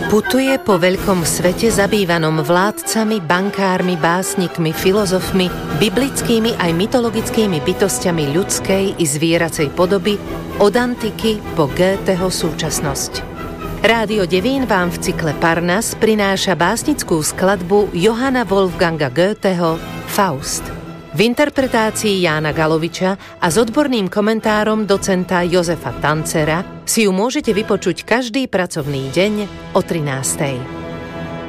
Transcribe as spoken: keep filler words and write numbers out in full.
Putuje po veľkom svete zabývanom vládcami, bankármi, básnikmi, filozofmi, biblickými aj mytologickými bytostiami ľudskej i zvieracej podoby od antiky po Goetheho súčasnosť. Rádio Devín vám v cykle Parnas prináša básnickú skladbu Johanna Wolfganga Goetheho Faust. V interpretácii Jána Galoviča a s odborným komentárom docenta Jozefa Tancera si ju môžete vypočuť každý pracovný deň o trinástej.